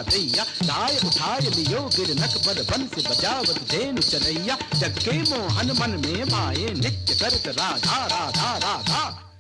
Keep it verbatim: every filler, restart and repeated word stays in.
दैया, दाय उठाए लियो गिरनक पर बंस बजावत धेनु चरैया, जग के मोहन मन में माए नित्य करत राधा राधा राधा।